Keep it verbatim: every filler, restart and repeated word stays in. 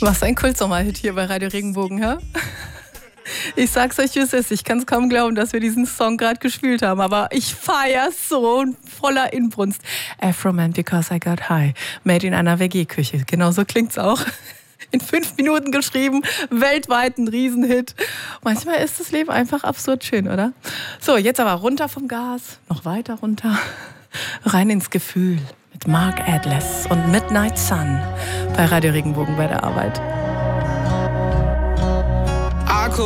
Was ein Kultsommerhit hier bei Radio Regenbogen, hä? Ich sag's euch, wie es ist. Ich kann's kaum glauben, dass wir diesen Song gerade gespielt haben, aber ich feier's so voller Inbrunst. Afroman Because I Got High. Made in einer W G-Küche. Genau so klingt's auch. In fünf Minuten geschrieben, weltweit ein Riesenhit. Manchmal ist das Leben einfach absurd schön, oder? So, jetzt aber runter vom Gas, noch weiter runter, rein ins Gefühl mit Mark Atlas und Midnight Sun bei Radio Regenbogen bei der Arbeit.